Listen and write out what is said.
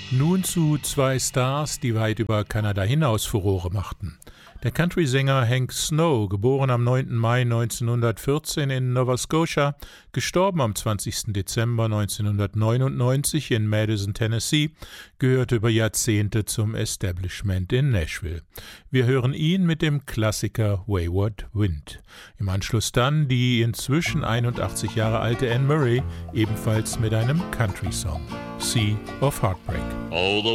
Nun zu zwei Stars, die weit über Kanada hinaus Furore machten. Der Country-Sänger Hank Snow, geboren am 9. Mai 1914 in Nova Scotia, gestorben am 20. Dezember 1999 in Madison, Tennessee, gehörte über Jahrzehnte zum Establishment in Nashville. Wir hören ihn mit dem Klassiker Wayward Wind. Im Anschluss dann die inzwischen 81 Jahre alte Anne Murray, ebenfalls mit einem Country-Song, Sea of Heartbreak. Oh, the